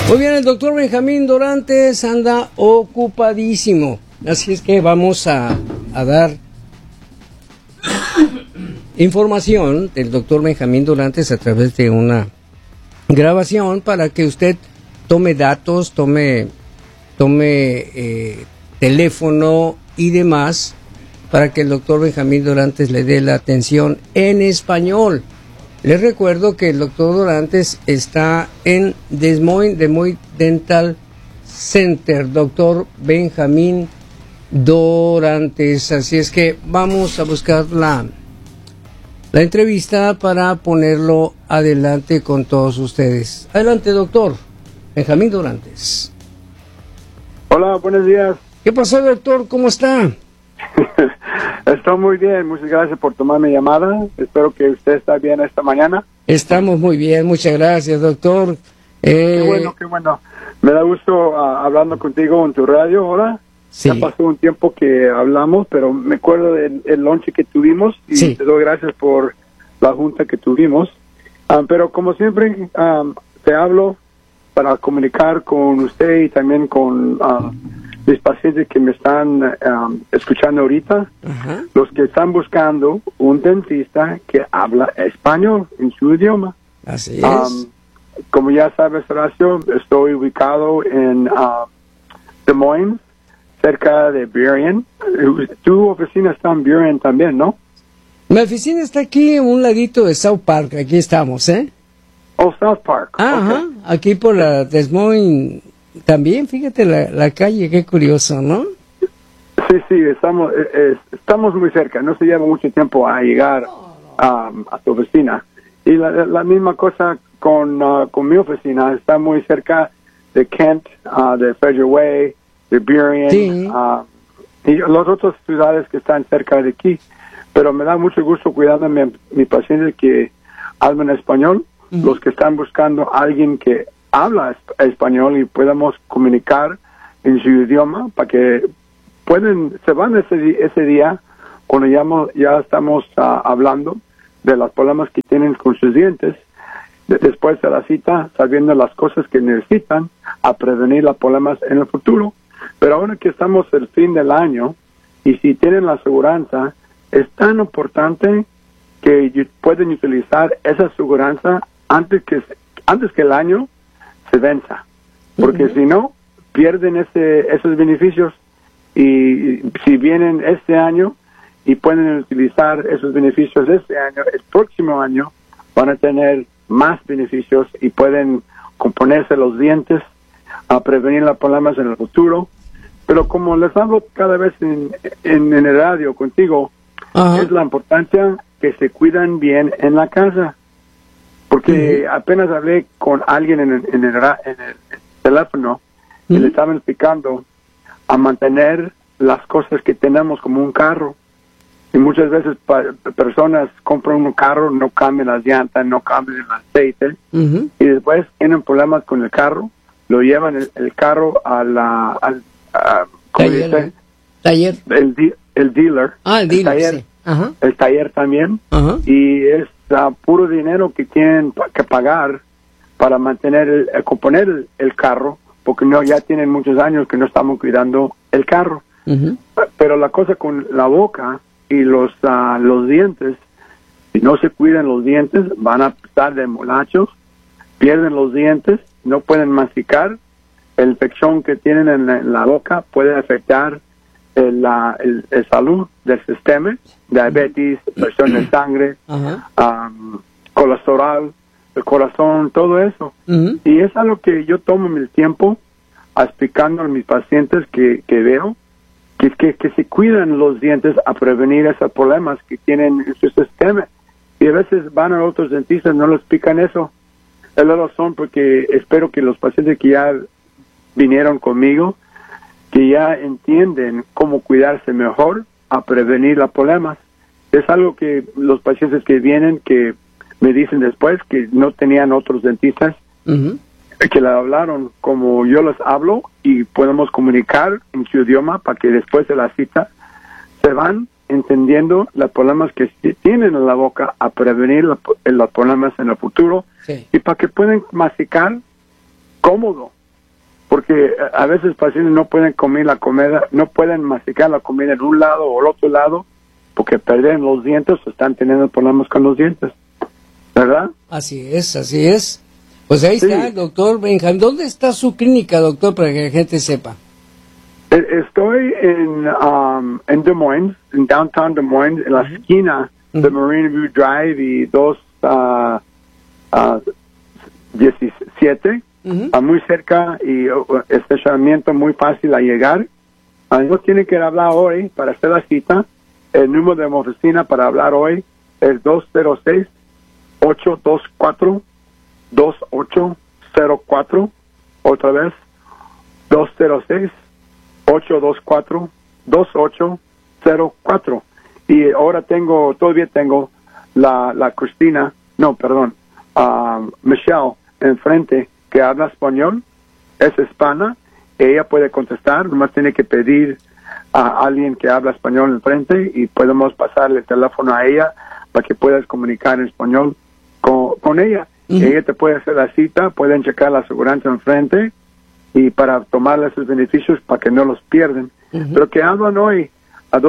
Muy bien, el doctor Benjamín Dorantes anda ocupadísimo, así es que vamos a dar información del doctor Benjamín Dorantes a través de una grabación para que usted tome datos, tome teléfono y demás para que el doctor Benjamín Dorantes le dé la atención en español. Les recuerdo que el doctor Dorantes está en Des Moines Dental Center, doctor Benjamín Dorantes. Así es que vamos a buscar la entrevista para ponerlo adelante con todos ustedes. Adelante, doctor Benjamín Dorantes. Hola, buenos días. ¿Qué pasó, doctor? ¿Cómo está? Estoy muy bien, muchas gracias por tomar mi llamada. Espero que usted está bien esta mañana. Estamos muy bien, muchas gracias, doctor. Qué bueno. Me da gusto hablando contigo en tu radio ahora. Sí. Ya pasó un tiempo que hablamos, pero me acuerdo del lunch que tuvimos y sí. Te doy gracias por la junta que tuvimos. Pero como siempre, te hablo para comunicar con usted y también con mis pacientes que me están escuchando ahorita. Ajá. Los que están buscando un dentista que habla español en su idioma. Así es. Como ya sabes, Horacio, estoy ubicado en Des Moines, cerca de Burien. Tu oficina está en Burien también, ¿no? Mi oficina está aquí en un ladito de South Park, aquí estamos, ¿eh? Oh, South Park. Ajá, Okay. aquí por la Des Moines también, fíjate la calle, qué curioso, ¿no? Sí, estamos muy cerca, no se lleva mucho tiempo a llegar a tu oficina. Y la misma cosa con mi oficina, está muy cerca de Kent, de Federal Way, de Burien, Sí. y las otras ciudades que están cerca de aquí. Pero me da mucho gusto cuidando a mi paciente que hablan español, los que están buscando a alguien que habla español y podamos comunicar en su idioma para que se van ese día cuando ya estamos hablando de los problemas que tienen con sus dientes, después de la cita, sabiendo las cosas que necesitan a prevenir los problemas en el futuro. Pero ahora que estamos el fin del año y si tienen la aseguranza, es tan importante que pueden utilizar esa aseguranza antes que el año se venza, porque si no, pierden esos beneficios y si vienen este año y pueden utilizar esos beneficios este año, el próximo año van a tener más beneficios y pueden componerse los dientes a prevenir los problemas en el futuro. Pero como les hablo cada vez en el radio contigo, Ajá. es la importancia que se cuidan bien en la casa. Porque apenas hablé con alguien en el teléfono y le estaban explicando a mantener las cosas que tenemos como un carro. Y muchas veces personas compran un carro, no cambian las llantas, no cambian el aceite, y después tienen problemas con el carro, lo llevan el carro al ¿cómo dice? Taller. El dealer. El dealer, taller, sí. Ajá. El taller también. Ajá. Y es puro dinero que tienen que pagar para mantener componer el carro, porque ya tienen muchos años que no estamos cuidando el carro. Pero la cosa con la boca y los dientes, si no se cuidan los dientes, van a estar de molachos, pierden los dientes, no pueden masticar, la infección que tienen en la boca puede afectar el salud del sistema, diabetes, presión de sangre, colesterol, el corazón, todo eso. Y es algo que yo tomo mi tiempo explicando a mis pacientes que veo, que se cuidan los dientes a prevenir esos problemas que tienen en su sistema. Y a veces van a otros dentistas, no les explican eso. Es la razón porque espero que los pacientes que ya vinieron conmigo, que ya entienden cómo cuidarse mejor a prevenir los problemas. Es algo que los pacientes que vienen, que me dicen después que no tenían otros dentistas, que le hablaron como yo les hablo y podemos comunicar en su idioma para que después de la cita se van entendiendo los problemas que tienen en la boca a prevenir los problemas en el futuro, y para que puedan masticar cómodo porque a veces pacientes no pueden comer la comida, no pueden masticar la comida en un lado o el otro lado, porque pierden los dientes o están teniendo problemas con los dientes, ¿verdad? Así es. Pues ahí está, doctor Benjamín. ¿Dónde está su clínica, doctor, para que la gente sepa? Estoy en Des Moines, en downtown Des Moines, en la esquina de Marina View Drive y 217, muy cerca y estacionamiento muy fácil a llegar. No tiene que hablar hoy para hacer la cita. El número de mi oficina para hablar hoy es 206-824-2804. Otra vez, 206-824-2804. Y ahora todavía tengo la Cristina, Michelle enfrente, que habla español, es hispana, ella puede contestar, nomás tiene que pedir a alguien que habla español enfrente y podemos pasarle el teléfono a ella para que puedas comunicar en español con ella. Ella te puede hacer la cita, pueden checar la aseguranza enfrente y para tomarle esos beneficios para que no los pierden. Pero que hablan hoy a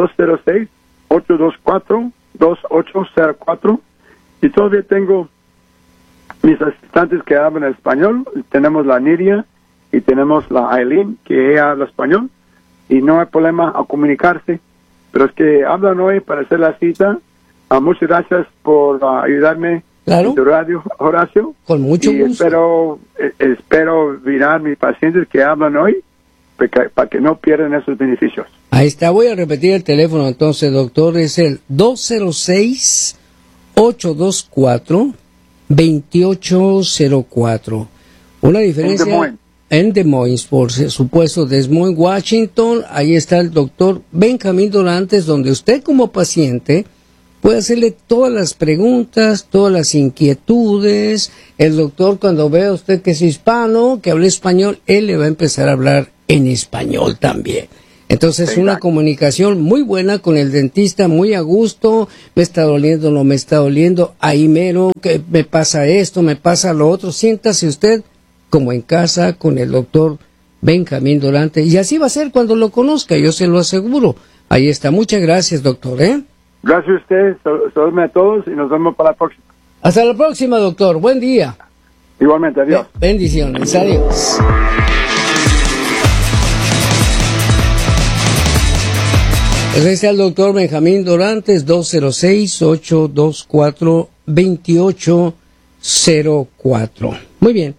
206-824-2804 y todavía tengo mis asistentes que hablan español. Tenemos la Nidia y tenemos la Aileen, que ella habla español y no hay problema a comunicarse, pero es que hablan hoy para hacer la cita. Muchas gracias por ayudarme en tu radio, Horacio. Con mucho gusto. Espero mirar mis pacientes que hablan hoy para que no pierdan esos beneficios. Ahí está, voy a repetir el teléfono entonces, doctor, es el 206-824-2804. Una diferencia en Des Moines, por supuesto, Des Moines, Washington. Ahí está el doctor Benjamín Dorantes, donde usted como paciente puede hacerle todas las preguntas, todas las inquietudes. El doctor, cuando vea a usted que es hispano, que habla español, él le va a empezar a hablar en español también. Entonces, una comunicación muy buena con el dentista, muy a gusto. Me está doliendo, no me está doliendo, ahí mero, que me pasa esto, me pasa lo otro. Siéntase usted como en casa con el doctor Benjamín Dorantes. Y así va a ser cuando lo conozca, yo se lo aseguro. Ahí está. Muchas gracias, doctor. Gracias a usted, saludame a todos y nos vemos para la próxima. Hasta la próxima, doctor. Buen día. Igualmente, adiós. Bendiciones, adiós. Pues ahí está el doctor Benjamín Dorantes, 206-824-2804. Muy bien.